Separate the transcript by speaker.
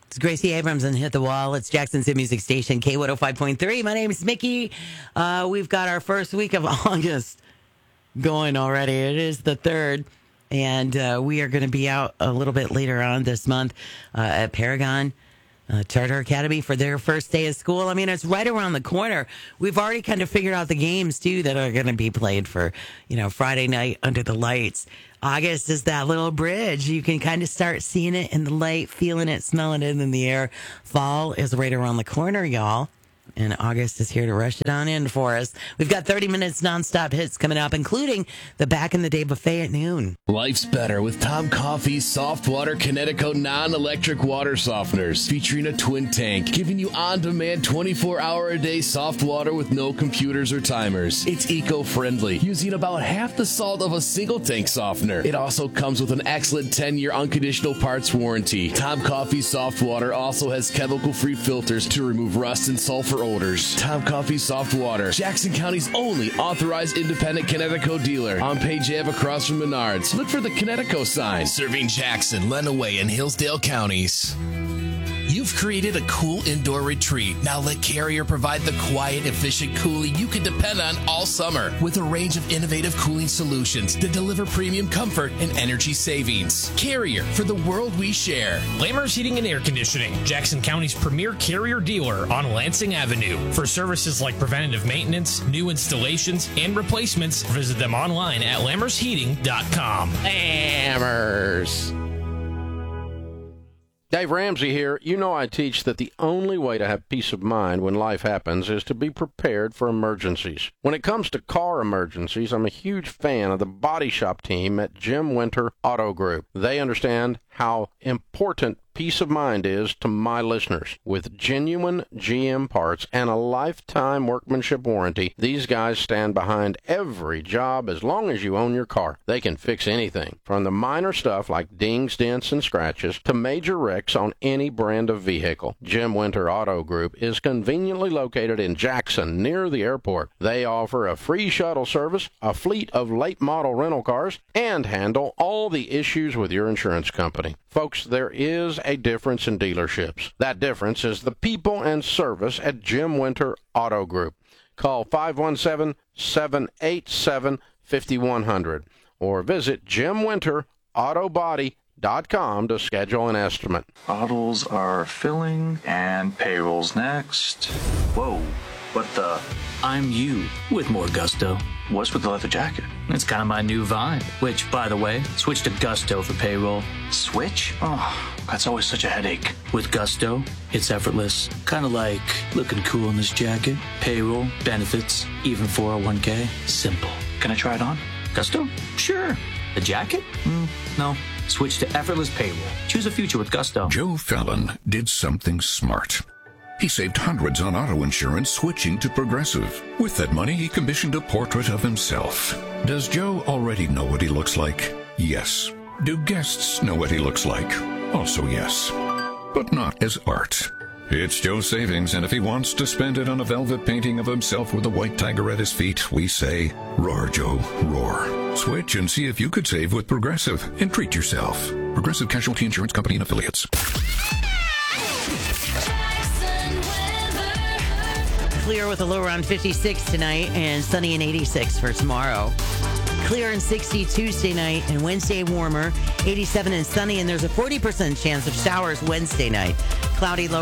Speaker 1: It's Gracie Abrams and Hit the Wall. It's Jackson's Hit Music Station, K105.3. My name is Mickey. We've got our first week of August going already. It is the 3rd, and we are going to be out a little bit later on this month at Paragon Charter Academy for their first day of school. I mean, it's right around the corner. We've already kind of figured out the games, too, that are going to be played for, Friday night under the lights. August is that little bridge. You can kind of start seeing it in the light, feeling it, smelling it in the air. Fall is right around the corner, y'all. And August is here to rush it on in for us. We've got 30 minutes nonstop hits coming up, including the Back in the Day buffet at noon.
Speaker 2: Life's better with Tom Coffee's Soft Water Kinetico non-electric water softeners, featuring a twin tank, giving you on-demand 24-hour-a-day soft water with no computers or timers. It's eco-friendly, using about half the salt of a single tank softener. It also comes with an excellent 10-year unconditional parts warranty. Tom Coffee's Soft Water also has chemical-free filters to remove rust and sulfur odors. Tom Coffee Soft Water, Jackson County's only authorized independent Kinetico dealer. On Page Ave across from Menards. Look for the Kinetico sign. Serving Jackson, Lenawee, and Hillsdale counties. You've created a cool indoor retreat. Now let Carrier provide the quiet, efficient cooling you can depend on all summer with a range of innovative cooling solutions that deliver premium comfort and energy savings. Carrier, for the world we share.
Speaker 3: Lammers Heating and Air Conditioning, Jackson County's premier Carrier dealer on Lansing Avenue. For services like preventative maintenance, new installations, and replacements, visit them online at lammersheating.com.
Speaker 4: Lammers. Dave Ramsey here. You know I teach that the only way to have peace of mind when life happens is to be prepared for emergencies. When it comes to car emergencies, I'm a huge fan of the body shop team at Jim Winter Auto Group. They understand how important peace of mind is to my listeners. With genuine GM parts and a lifetime workmanship warranty, these guys stand behind every job as long as you own your car. They can fix anything, from the minor stuff like dings, dents, and scratches to major wrecks on any brand of vehicle. Jim Winter Auto Group is conveniently located in Jackson, near the airport. They offer a free shuttle service, a fleet of late model rental cars, and handle all the issues with your insurance company. Folks, there is a difference in dealerships. That difference is the people and service at Jim Winter Auto Group. Call 517-787-5100 or visit JimWinterAutobody.com to schedule an estimate.
Speaker 5: Bottles are filling and payroll's next. Whoa, what the?
Speaker 6: I'm you with more gusto.
Speaker 5: What's with the leather jacket?
Speaker 6: It's kind of my new vibe, which, by the way, switch to Gusto for payroll.
Speaker 5: Switch? Oh, that's always such a headache.
Speaker 6: With Gusto, it's effortless. Kind of like looking cool in this jacket, payroll, benefits, even 401k. Simple.
Speaker 5: Can I try it on?
Speaker 6: Gusto? Sure. The jacket? No. Switch to effortless payroll. Choose a future with Gusto.
Speaker 7: Joe Fallon did something smart. He saved hundreds on auto insurance switching to Progressive. With that money, he commissioned a portrait of himself. Does Joe already know what he looks like? Yes. Do guests know what he looks like? Also yes. But not as art. It's Joe's savings, and if he wants to spend it on a velvet painting of himself with a white tiger at his feet, we say, roar, Joe, roar. Switch and see if you could save with Progressive and treat yourself. Progressive Casualty Insurance Company and Affiliates.
Speaker 1: Clear with a low around 56 tonight and sunny and 86 for tomorrow. Clear and 60 Tuesday night and Wednesday warmer, 87 and sunny, and there's a 40% chance of showers Wednesday night. Cloudy low